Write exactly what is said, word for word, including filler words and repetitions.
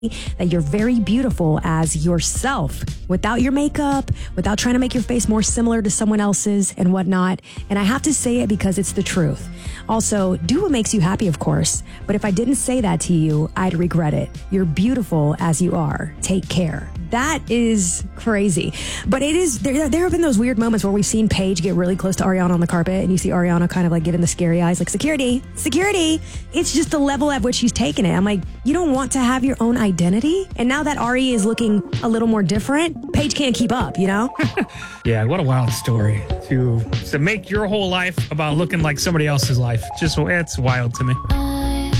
that you're very beautiful as yourself without your makeup, without trying to make your face more similar to someone else's and whatnot. And I have to say it because it's the truth. Also, do what makes you happy, of course. But if I didn't say that to you, I'd regret it. You're beautiful as you are. Take care. That is crazy. But it is, there, there have been those weird moments where we've seen Paige get really close to Ariana on the carpet and you see Ariana kind of like giving the scary eyes, like security, security. It's just the level at which she's taken it. I'm like, you don't want to have your own identity? And now that Ari is looking a little more different, Paige can't keep up, you know? Yeah, what a wild story to, to make your whole life about looking like somebody else's life. Just, it's wild to me.